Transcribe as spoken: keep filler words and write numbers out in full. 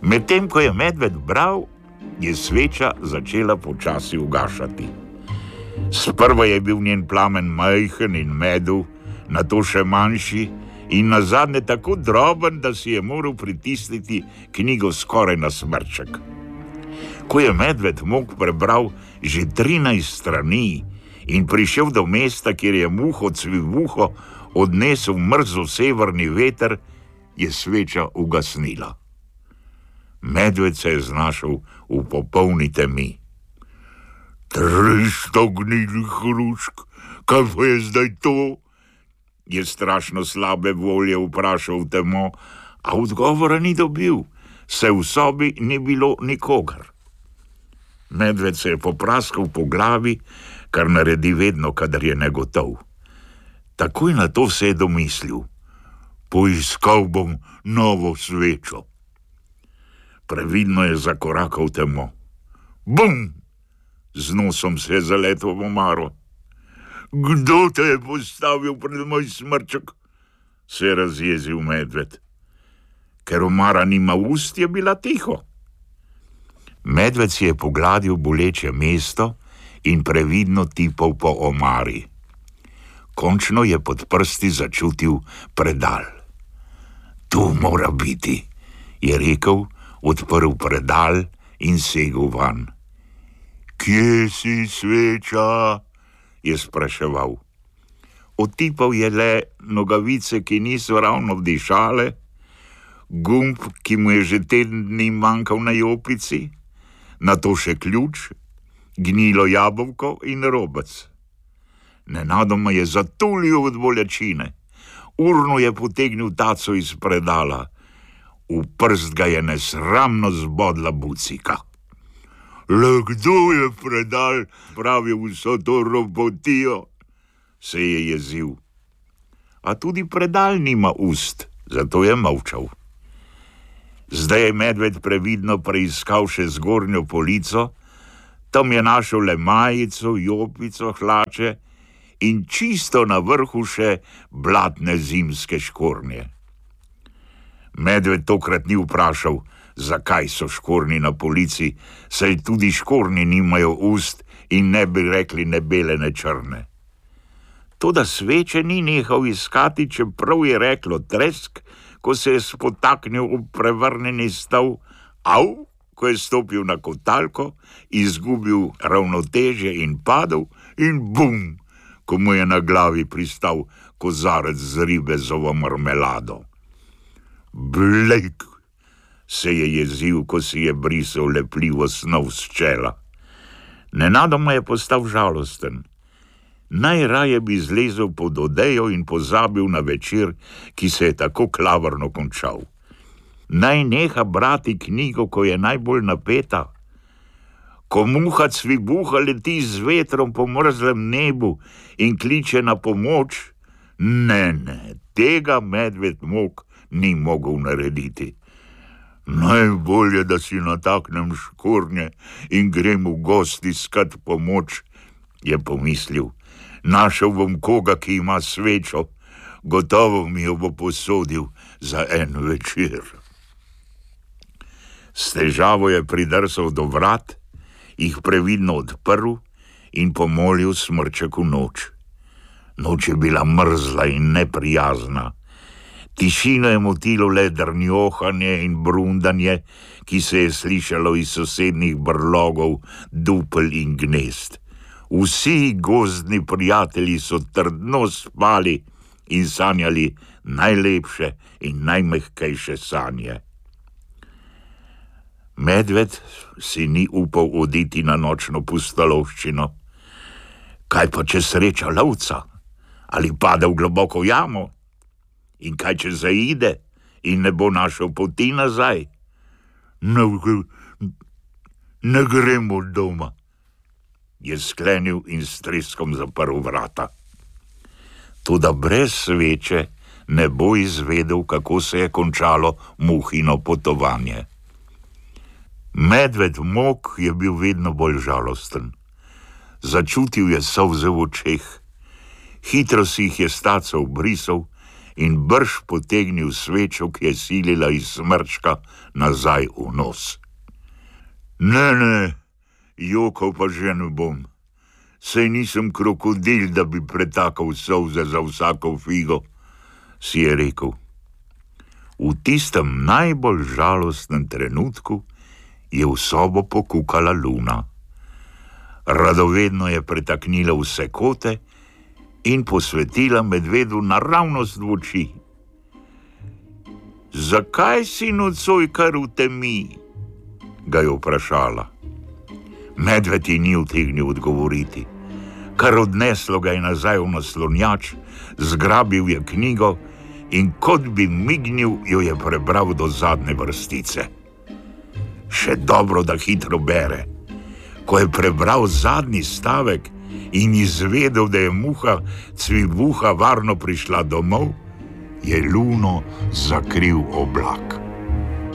Medtem ko je medved bral, je sveča začela počasi ugašati. Sprva je bil njen plamen majhen in medu, nato še manjši in nazadnje tako droben, da si je moral pritisniti knjigo skoraj na smrček. Ko je medved Mok prebral že trinajst strani in prišel do mesta, kjer je muho cvivuho odnesel mrzel severni veter, je sveča ugasnila. Medved se je znašel v popolni temi. Tristo gnilih hrušk, kaj pa je zdaj to? Je strašno slabe volje vprašal temo, a odgovora ni dobil, saj v sobi ni bilo nikogar. Medved se je popraskal po glavi, kar naredi vedno, kadar je negotov. Takoj na to se je domislil. Poiskal bom novo svečo. Previdno je zakorakal temo. Bum! Z nosom se je zaletel v omaro. Kdo te je postavil pred moj smrček? Se je razjezil medved. Ker omara nima ust, je bila tiho. Medved si je pogladil boleče mesto in previdno tipal po omari. Končno je pod prsti začutil predal. Tu mora biti, je rekel, odprl predal in segel van. Kje si, sveča? Je spraševal. Otipal je le nogavice, ki niso ravno vdišale, gumb, ki mu je že teden dni manjkal na jopici, nato še ključ, gnilo jabolko in robec. Nenadoma je zatulil od bolečine. Urno je potegnil taco iz predala. V prst ga je nesramno zbodla bucika. Le kdo je predal pravil vso to robotijo? Se je jezil. A tudi predal nima ust, zato je molčal. Zdaj je medved previdno preiskal še zgornjo polico, tam je našel le majico, jopico, hlače in čisto na vrhu še blatne zimske škornje. Medved tokrat ni vprašal, zakaj so škornji na polici, saj tudi škornji nimajo ust in ne bi rekli ne bele ne črne. Toda sveče ni nehal iskati, čeprav je reklo tresk, ko se je spotaknil v prevrnjeni stav, au, ko je stopil na kotalko, izgubil ravnotežje in padel in bum, ko mu je na glavi pristal kozarec z ribezovo marmelado. Blejk, se je jezil, ko si je brisal lepljivo snov s čela. Nenadoma je postal žalosten. Najraje bi zlezel pod odejo in pozabil na večer, ki se je tako klavrno končal. Naj neha brati knjigo, ko je najbolj napeta. Ko muha cvibuha leti z vetrom po mrzlem nebu in kliče na pomoč, ne, ne, tega medved Mok ni mogel narediti. Najbolje, da si nataknem škornje in grem v gost iskat pomoč, je pomislil. Našel bom koga, ki ima svečo, gotovo mi jo bo posodil za en večer. S težavo je pridrsal do vrat, jih previdno odprl in pomolil smrček v noč. Noč je bila mrzla in neprijazna. Tišino je motilo le drnjohanje in brundanje, ki se je slišalo iz sosednjih brlogov, dupel in gnezd. Vsi gozdni prijatelji so trdno spali in sanjali najlepše in najmehkejše sanje. Medved si ni upal oditi na nočno pustolovščino. Kaj pa, če sreča lovca? Ali pade v globoko jamo? In kaj, če zaide in ne bo našel poti nazaj? Ne, ne gremo doma, je sklenil in s treskom zaprl vrata. Toda brez sveče ne bo izvedel, kako se je končalo muhino potovanje. Medved Mok je bil vedno bolj žalosten. Začutil je solze v očeh. Hitro si jih je s taco obrisal in brž potegnil svečo, ki je silila iz smrčka nazaj v nos. Ne, ne, jokal pa že ne bom. Sej nisem krokodil, da bi pretakal solze za vsako figo, si je rekel. V tistem najbolj žalostnem trenutku je v sobo pokukala Luna. Radovedno je pretaknila vse kote in posvetila medvedu naravnost v oči. Zakaj si nocoj kar v temi? Ga je vprašala. Medved ji ni utegnil odgovoriti. Kar odneslo ga je nazaj v naslonjač, zgrabil je knjigo in kot bi mignil, jo je prebral do zadnje vrstice. Še dobro, da hitro bere. Ko je prebral zadnji stavek in izvedel, da je muha Cvibuha varno prišla domov, je Luno zakril oblak.